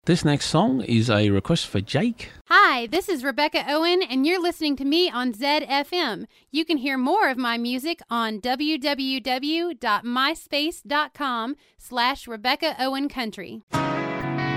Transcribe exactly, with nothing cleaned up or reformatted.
This next song is a request for Jake. Hi, this is Rebecca Owen, and you're listening to me on Zed F M. You can hear more of my music on www.myspace.com slash Rebecca Owen Country.